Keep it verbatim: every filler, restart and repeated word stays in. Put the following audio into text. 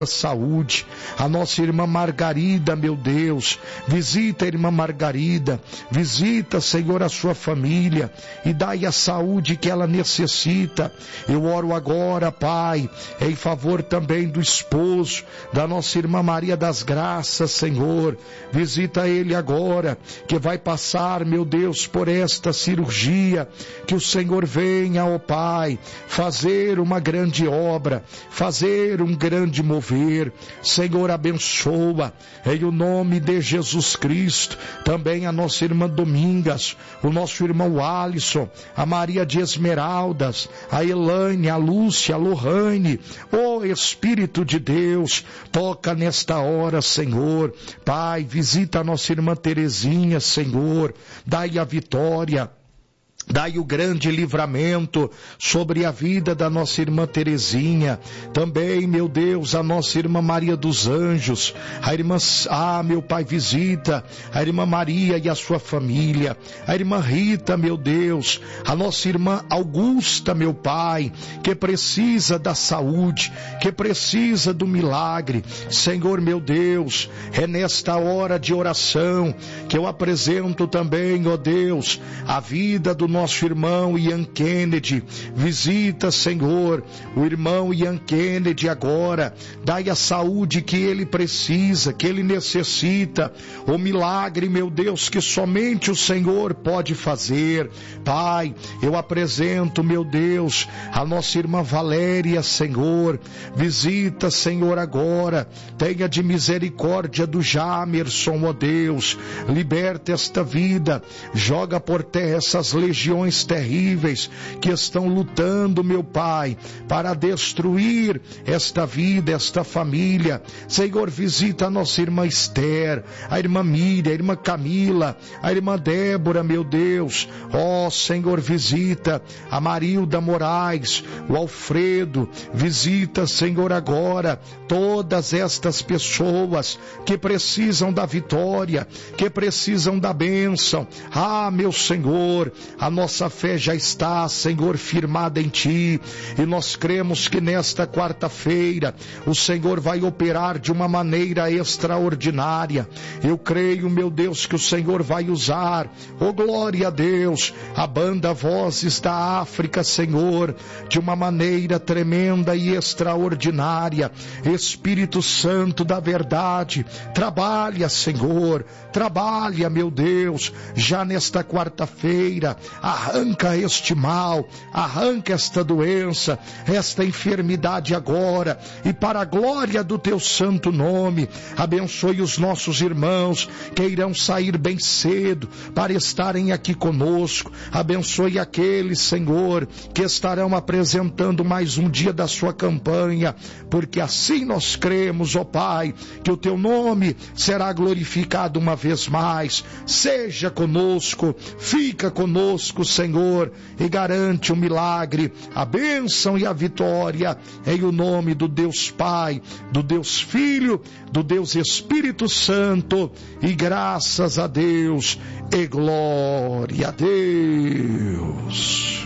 saúde. A nossa irmã Margarida, meu Deus, visita a irmã Margarida, visita, Senhor, a sua família e dai a saúde que ela necessita. Eu oro agora, Pai, em favor também do esposo da nossa irmã Maria das Graças, Senhor, visita ele agora, que vai passar, meu Deus, por esta cirurgia, que o Senhor venha, ó Pai, fazer uma grande obra, fazer um grande mover. Senhor, abençoa em o nome de Jesus Cristo também a nossa irmã Domingas, o nosso irmão Alisson, a Maria de Esmeraldas, a Elaine, a Lúcia, a Lohane. Ó Espírito de Deus, toca nesta hora, Senhor. Pai, visita a nossa irmã Terezinha, Senhor, dai a vitória, dai o grande livramento sobre a vida da nossa irmã Terezinha. Também, meu Deus, a nossa irmã Maria dos Anjos, a irmã, ah, meu Pai, visita a irmã Maria e a sua família, a irmã Rita, meu Deus, a nossa irmã Augusta, meu Pai, que precisa da saúde, que precisa do milagre. Senhor, meu Deus, é nesta hora de oração que eu apresento também, ó Deus, a vida do nosso irmão Ian Kennedy. Visita, Senhor, o irmão Ian Kennedy agora, dai a saúde que ele precisa, que ele necessita, o milagre, meu Deus, que somente o Senhor pode fazer. Pai, eu apresento, meu Deus, a nossa irmã Valéria, Senhor, visita, Senhor, agora, tenha de misericórdia do Jamerson, ó Deus, liberta esta vida, joga por terra essas legiões terríveis que estão lutando, meu Pai, para destruir esta vida, esta família. Senhor, visita a nossa irmã Esther, a irmã Miriam, a irmã Camila, a irmã Débora, meu Deus. Ó Senhor, visita a Marilda Moraes, o Alfredo, visita, Senhor, agora todas estas pessoas que precisam da vitória, que precisam da bênção. Ah, meu Senhor, a nossa fé já está, Senhor, firmada em Ti, e nós cremos que nesta quarta-feira o Senhor vai operar de uma maneira extraordinária. Eu creio, meu Deus, que o Senhor vai usar, oh glória a Deus, a banda Vozes da África, Senhor, de uma maneira tremenda e extraordinária. Espírito Santo da verdade, trabalha, Senhor, trabalha, meu Deus, já nesta quarta-feira. Arranca este mal, arranca esta doença, esta enfermidade agora, e para a glória do Teu santo nome, abençoe os nossos irmãos que irão sair bem cedo para estarem aqui conosco. Abençoe aqueles, Senhor, que estarão apresentando mais um dia da sua campanha, porque assim nós cremos, ó Pai, que o Teu nome será glorificado uma vez mais. Seja conosco, fica conosco, Senhor, e garante o milagre, a bênção e a vitória, em o nome do Deus Pai, do Deus Filho, do Deus Espírito Santo, e graças a Deus, e glória a Deus.